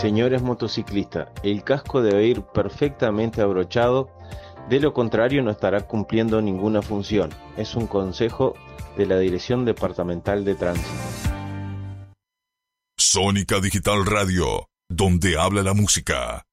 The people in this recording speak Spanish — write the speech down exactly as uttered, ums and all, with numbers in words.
Señores motociclistas, el casco debe ir perfectamente abrochado, de lo contrario no estará cumpliendo ninguna función. Es un consejo de la Dirección Departamental de Tránsito. Sónica Digital Radio, donde habla la música.